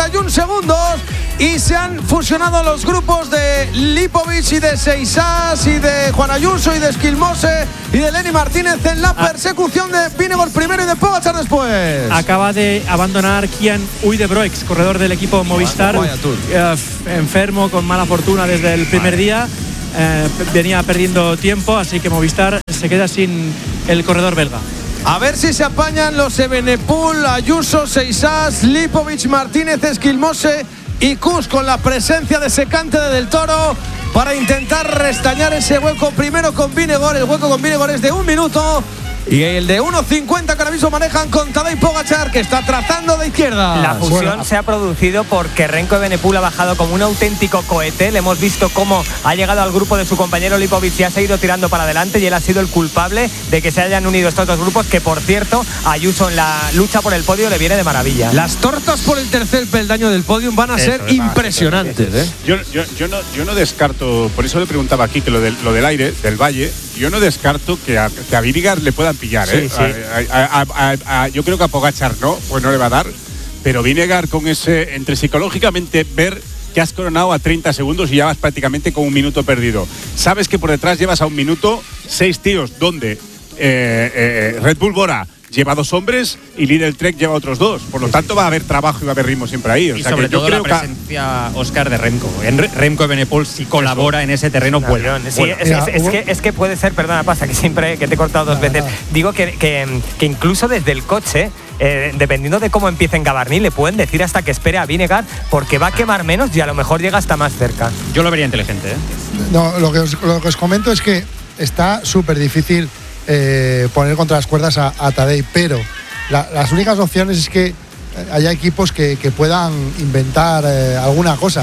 31 segundos y se han fusionado los grupos de Lipovic y de Seixas y de Juan Ayuso y de Esquilmose y de Lenny Martínez en la persecución de Vingegaard primero y de Pogačar después. Acaba de abandonar Kian Uydebroix, corredor del equipo Movistar, enfermo, con mala fortuna desde el primer día. Venía perdiendo tiempo, así que Movistar se queda sin el corredor belga. A ver si se apañan los Evenepoel, Ayuso, Seixas, Lipovic, Martínez, Esquilmose y Kuss, con la presencia de Secante de Del Toro para intentar restañar ese hueco primero con Vingegaard. El hueco con Vingegaard es de 1 minuto y el de 1.50 que ahora mismo manejan con Tadej Pogačar, que está trazando de izquierda. La fusión se ha producido porque Remco Evenepoel ha bajado como un auténtico cohete. Le hemos visto cómo ha llegado al grupo de su compañero Lipovic y ha seguido tirando para adelante, y él ha sido el culpable de que se hayan unido estos dos grupos, que por cierto a Ayuso en la lucha por el podio le viene de maravilla. Las tortas por el tercer peldaño del podium van a ser impresionantes, ¿eh? Yo no descarto, por eso le preguntaba aquí que lo del aire, del valle, yo no descarto que a Vingegaard le puedan pillar, ¿eh? Sí. Yo creo que a Pogačar no, pues no le va a dar, pero Vingegaard con ese, entre psicológicamente ver que has coronado a 30 segundos y ya vas prácticamente con 1 minuto perdido. Sabes que por detrás llevas a 1 minuto 6 tíos, donde Red Bull Bora lleva 2 hombres y Lidl Trek lleva otros 2. Por lo tanto, va a haber trabajo y va a haber ritmo siempre ahí. O y sea, sobre que todo yo creo la presencia, Óscar, de Remco. Remco Evenepoel, si colabora en ese terreno, vuela. Sí, es que puede ser, perdona, pasa que siempre que te he cortado 2 veces. Digo que incluso desde el coche, dependiendo de cómo empiece en Gavarní, le pueden decir hasta que espere a Vingegaard, porque va a quemar menos y a lo mejor llega hasta más cerca. Yo lo vería inteligente, ¿eh? No, lo que os comento es que está súper difícil poner contra las cuerdas a Tadej, pero las únicas opciones es que haya equipos que puedan inventar alguna cosa,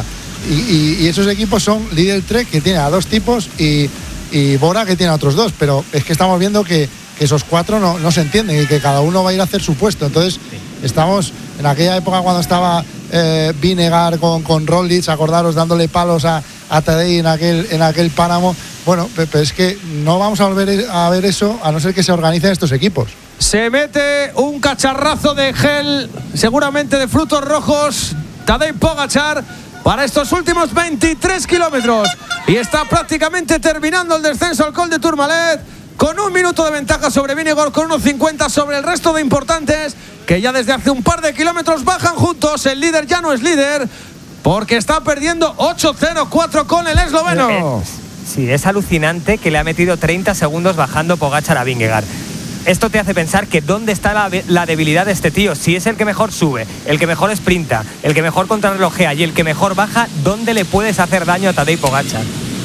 y esos equipos son Lidl Trek, que tiene a 2 tipos, y Bora, que tiene a otros 2, pero es que estamos viendo que esos 4 no se entienden y que cada uno va a ir a hacer su puesto. Entonces estamos en aquella época cuando estaba Vingegaard con Roglic, acordaros, dándole palos a Tadej en aquel páramo. Bueno, pero es que no vamos a volver a ver eso a no ser que se organicen estos equipos. Se mete un cacharrazo de gel, seguramente de frutos rojos, Tadej Pogačar, para estos últimos 23 kilómetros. Y está prácticamente terminando el descenso al Col de Tourmalet, con 1 minuto de ventaja sobre Vingegaard, con 1.50 sobre el resto de importantes, que ya desde hace un par de kilómetros bajan juntos. El líder ya no es líder, porque está perdiendo 8.04 con el esloveno. Sí, es alucinante que le ha metido 30 segundos bajando Pogačar a Vingegaard. Esto te hace pensar que dónde está la debilidad de este tío. Si es el que mejor sube, el que mejor sprinta, el que mejor contrarrelojea y el que mejor baja, ¿dónde le puedes hacer daño a Tadej Pogačar?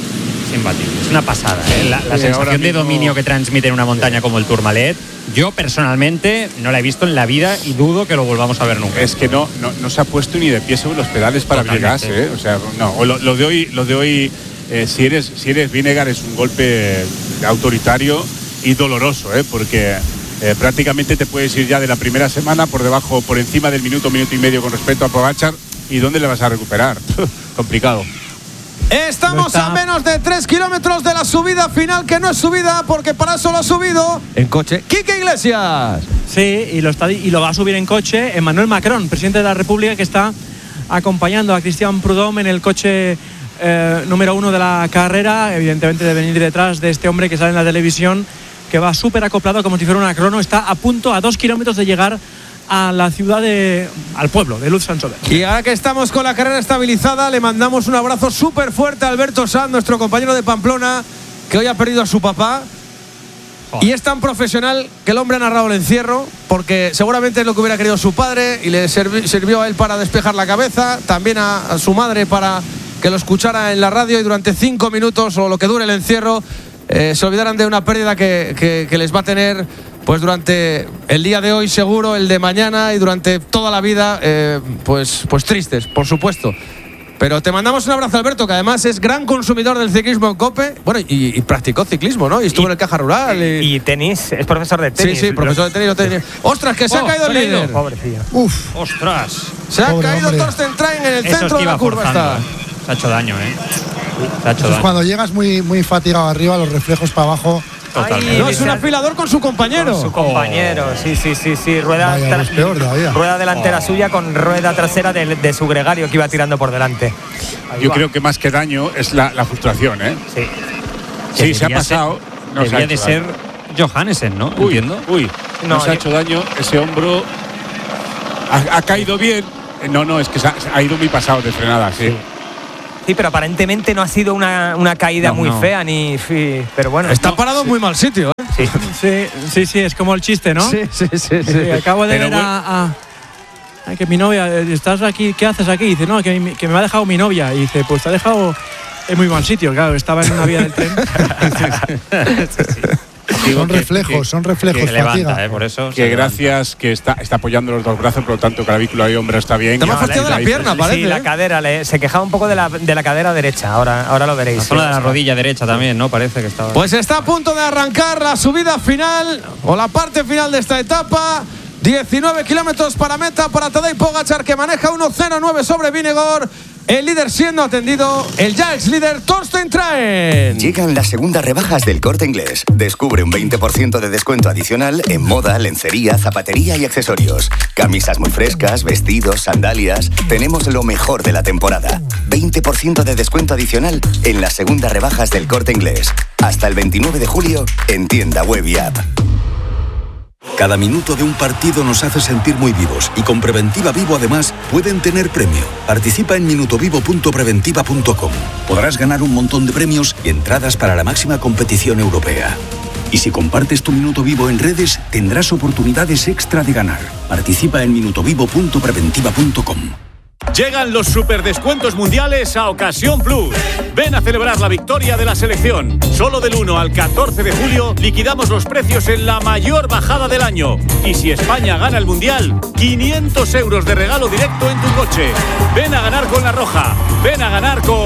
Es imbatible, es una pasada, ¿eh? La sensación de dominio que transmite en una montaña como el Tourmalet, yo personalmente no la he visto en la vida y dudo que lo volvamos a ver nunca. Es que no se ha puesto ni de pie sobre los pedales para Vingegaard, ¿eh? O sea, no, lo de hoy si eres Vingegaard, es un golpe autoritario y doloroso, porque prácticamente te puedes ir ya de la primera semana por debajo, por encima del minuto y medio con respecto a Pogačar. ¿Y dónde le vas a recuperar? Complicado. Estamos a menos de 3 kilómetros de la subida final, que no es subida porque para eso lo ha subido en coche Quique Iglesias. Sí, y lo va a subir en coche Emmanuel Macron, presidente de la República, que está acompañando a Christian Prudhomme en el coche número 1 de la carrera. Evidentemente de venir detrás de este hombre que sale en la televisión, que va súper acoplado como si fuera una crono. Está a punto, a 2 kilómetros de llegar a la ciudad al pueblo de Luz-Saint-Sauveur. Y ahora que estamos con la carrera estabilizada, le mandamos un abrazo súper fuerte a Alberto Sanz, nuestro compañero de Pamplona, que hoy ha perdido a su papá. Y es tan profesional que el hombre ha narrado el encierro, porque seguramente es lo que hubiera querido su padre, y le sirvió a él para despejar la cabeza, también a su madre para que lo escuchara en la radio, y durante 5 minutos o lo que dure el encierro se olvidaran de una pérdida que les va a tener pues durante el día de hoy, seguro, el de mañana y durante toda la vida, pues tristes, por supuesto. Pero te mandamos un abrazo, Alberto, que además es gran consumidor del ciclismo en COPE. Bueno, y practicó ciclismo, ¿no? Y estuvo en el Caja Rural. Y tenis, es profesor de tenis. Sí, profesor de tenis. ¡Ostras, que se ha caído el líder! Pobrecillo. ¡Uf! ¡Ostras! Se ha caído Torsten Train en el centro de la curva. Está. Se ha hecho daño, Se ha hecho daño. Cuando llegas muy fatigado arriba, los reflejos para abajo Totalmente. No, es un afilador con su compañero. Con su compañero, sí. Rueda, Vaya, es peor todavía. rueda delantera suya con rueda trasera de su gregario que iba tirando por delante. Yo creo que más que daño es la frustración, ¿eh? Sí. Sí, se ha pasado. No se ha Debería de hecho ser daño. Johannesen, ¿no? Uy, Entiendo. no se ha yo- hecho daño. Ese hombro ha caído bien. No, es que ha ido muy pasado de frenada, sí. Sí, pero aparentemente no ha sido una caída No, muy no. fea pero bueno. Está parado en muy mal sitio, ¿eh? Sí, es como el chiste, ¿no? Sí. Sí, acabo de Pero ver a que mi novia, ¿estás aquí? ¿Qué haces aquí? Y dice, no, que me ha dejado mi novia. Y dice, pues te ha dejado en muy mal sitio. Claro, estaba en una vía del tren. Son reflejos, Que fatiga. levanta, por eso. Que gracias, que está apoyando los dos brazos, por lo tanto, clavículo ahí, hombro está bien. Te me ha fastidiado la pierna, parece. Sí, la ¿eh? cadera, se quejaba un poco de la cadera derecha. Ahora lo veréis. La zona de la rodilla derecha también, ¿no? Parece que estaba. Pues está a punto de arrancar la subida final o la parte final de esta etapa. 19 kilómetros para meta para Tadej Pogačar, que maneja 1.09 sobre Vingegaard. El líder siendo atendido, el ya ex líder Thorsten Traen. Llegan las segundas rebajas del Corte Inglés. Descubre un 20% de descuento adicional en moda, lencería, zapatería y accesorios. Camisas muy frescas, vestidos, sandalias. Tenemos lo mejor de la temporada. 20% de descuento adicional en las segundas rebajas del Corte Inglés. Hasta el 29 de julio en tienda web y app. Cada minuto de un partido nos hace sentir muy vivos y con Preventiva Vivo además pueden tener premio. Participa en minutovivo.preventiva.com. Podrás ganar un montón de premios y entradas para la máxima competición europea. Y si compartes tu Minuto Vivo en redes, tendrás oportunidades extra de ganar. Participa en minutovivo.preventiva.com. Llegan los superdescuentos mundiales a Ocasión Plus. Ven a celebrar la victoria de la selección. Solo del 1 al 14 de julio liquidamos los precios en la mayor bajada del año. Y si España gana el mundial, 500 euros de regalo directo en tu coche. Ven a ganar con La Roja. Ven a ganar con